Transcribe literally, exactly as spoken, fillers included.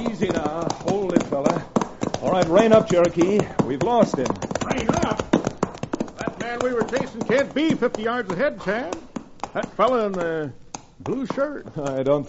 Easy now. Hold it, fella. All right, rein up, Cherokee. We've lost him. Rein up? That man we were chasing can't be fifty yards ahead, Chad. That fella in the blue shirt. I don't